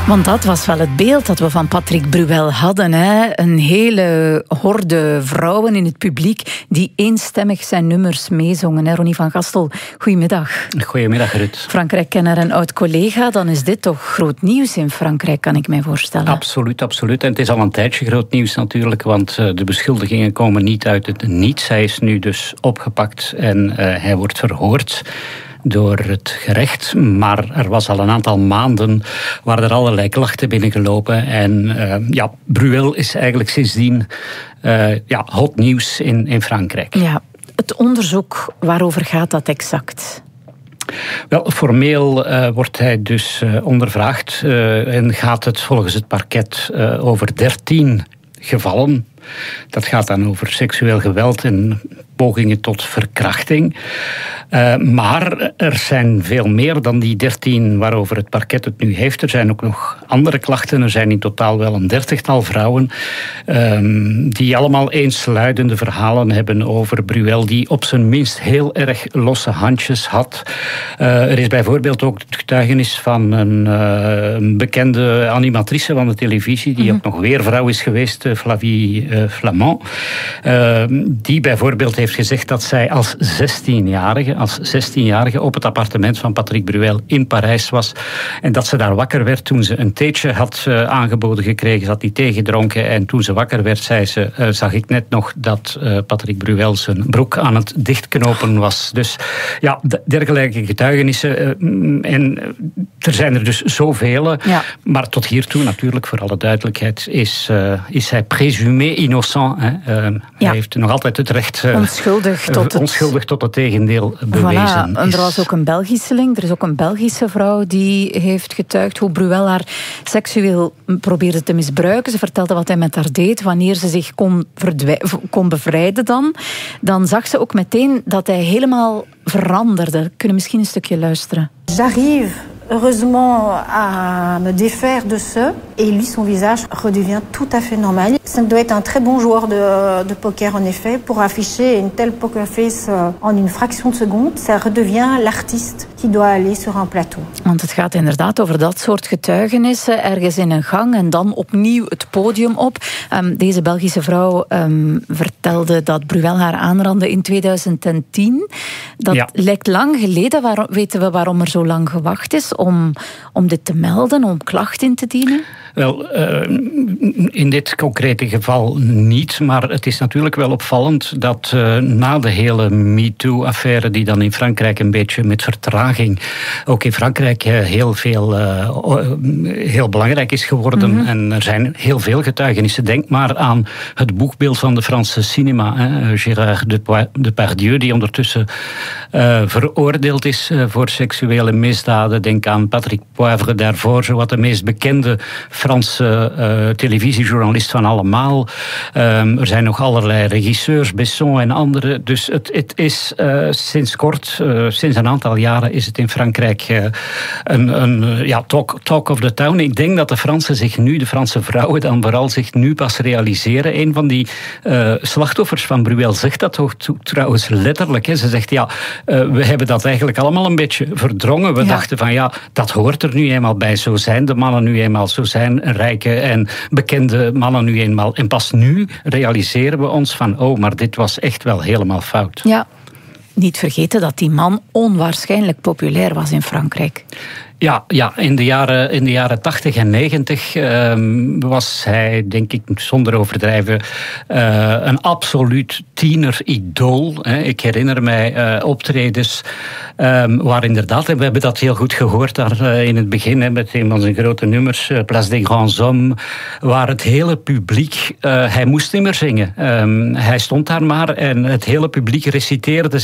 Want dat was wel het beeld dat we van Patrick Bruel hadden. Hè? Een hele horde vrouwen in het publiek die eenstemmig zijn nummers meezongen. Hè? Ronnie van Gastel, goedemiddag. Goedemiddag, Ruud. Frankrijk-kenner en oud-collega, dan is dit toch groot nieuws in Frankrijk, kan ik mij voorstellen. Absoluut, absoluut. En het is al een tijdje groot nieuws natuurlijk, want de beschuldigingen komen niet uit het niets. Hij is nu dus opgepakt en hij wordt verhoord door het gerecht. Maar er was al een aantal maanden waar er allerlei klachten binnengelopen. En Bruel is eigenlijk sindsdien hot nieuws in Frankrijk. Ja, het onderzoek, waarover gaat dat exact? Wel, formeel wordt hij dus ondervraagd en gaat het volgens het parket over 13 gevallen. Dat gaat dan over seksueel geweld en pogingen tot verkrachting. Maar er zijn veel meer dan die 13 waarover het parket het nu heeft. Er zijn ook nog andere klachten. Er zijn in totaal wel een 30-tal vrouwen die allemaal eensluidende verhalen hebben over Bruel, die op zijn minst heel erg losse handjes had. Er is bijvoorbeeld ook het getuigenis van een bekende animatrice van de televisie, die ook nog weer vrouw is geweest, Flavie Flament. Die bijvoorbeeld heeft gezegd dat zij als 16-jarige op het appartement van Patrick Bruel in Parijs was. En dat ze daar wakker werd toen ze een theetje had aangeboden gekregen. Ze had die thee gedronken en toen ze wakker werd, zei ze, zag ik net nog dat Patrick Bruel zijn broek aan het dichtknopen was. Dus ja, dergelijke getuigenissen. En er zijn er dus zoveel. Ja. Maar tot hiertoe natuurlijk, voor alle duidelijkheid, is hij présumé innocent. Hij heeft nog altijd het recht onschuldig tot het tegendeel bewezen. Voilà. En er was ook een Belgische link. Er is ook een Belgische vrouw die heeft getuigd hoe Bruel haar seksueel probeerde te misbruiken. Ze vertelde wat hij met haar deed. Wanneer ze zich kon bevrijden dan zag ze ook meteen dat hij helemaal veranderde. We kunnen misschien een stukje luisteren. J'arrive heureusement à me défaire de ce, et lui, son visage redevient tout à fait normal. Ça doit être un très bon joueur de poker, en effet, pour afficher une telle poker face en une fraction de seconde. Ça redevient l'artiste qui doit aller sur un plateau. Want het gaat inderdaad over dat soort getuigenissen, ergens in een gang en dan opnieuw het podium op. Deze Belgische vrouw vertelde dat Bruel haar aanrandde in 2010. Dat lijkt lang geleden. Weten we waarom er zo lang gewacht is om dit te melden, om klacht in te dienen? Wel, in dit concrete geval niet, maar het is natuurlijk wel opvallend dat na de hele MeToo-affaire, die dan in Frankrijk een beetje met vertraging ook in Frankrijk heel belangrijk is geworden. Mm-hmm. En er zijn heel veel getuigenissen. Denk maar aan het boekbeeld van de Franse cinema, Gérard Depardieu, die ondertussen veroordeeld is voor seksuele misdaden. Denk aan Patrick Poivre daarvoor, zowat de meest bekende Franse televisiejournalist van allemaal. Er zijn nog allerlei regisseurs, Besson en anderen. Dus het is sinds kort, sinds een aantal jaren, is het in Frankrijk talk of the town. Ik denk dat de Franse vrouwen dan vooral zich nu pas realiseren. Een van die slachtoffers van Bruel zegt dat ook trouwens letterlijk. Hè. Ze zegt, we hebben dat eigenlijk allemaal een beetje verdrongen. We dachten van, dat hoort er nu eenmaal bij. Zo zijn de mannen nu eenmaal, zo zijn rijke en bekende mannen nu eenmaal. En pas nu realiseren we ons van, maar dit was echt wel helemaal fout. Ja, niet vergeten dat die man onwaarschijnlijk populair was in Frankrijk. Ja, in de jaren 80 en 90 was hij, denk ik, zonder overdrijven, een absoluut tieneridool. Ik herinner mij optredens waar inderdaad, en we hebben dat heel goed gehoord daar in het begin, met een van zijn grote nummers, Place des Grands Hommes, waar het hele publiek, hij moest niet meer zingen. Hij stond daar maar en het hele publiek reciteerde